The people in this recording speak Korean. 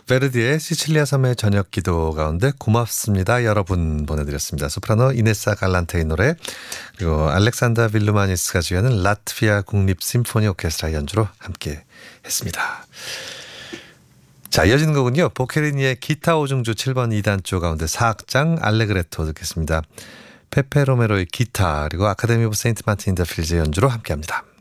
베르디의 시칠리아 섬의 저녁 기도 가운데 고맙습니다 여러분 보내드렸습니다. 소프라노 이네사 갈란테의 노래, 그리고 알렉산더 빌루마니스가 지휘하는 라트비아 국립 심포니 오케스트라 연주로 함께 했습니다. 자, 이어지는 곡은요, 보케리니의 기타 오중주 7번 2단조 가운데 4악장 알레그레토 듣겠습니다. 페페 로메로의 기타, 그리고 아카데미 오브 세인트 마틴 인 더 필즈의 연주로 함께합니다.